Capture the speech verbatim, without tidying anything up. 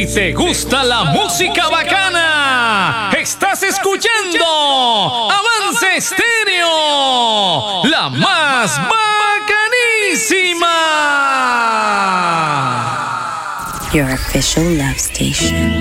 Si te gusta la música bacana, estás escuchando Avance Estéreo, la más bacanísima. Your official love station.